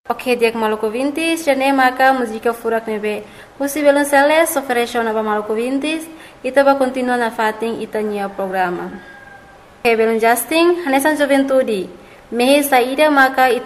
Ok, dia Maluku Vintis, jane maka música furak nebe. Musi belum seles, oferecer na Maluku Vintis, ita ba continua na fating ita nia programa. Ok, belum Justin, hanesan juventude. Mehe saída maka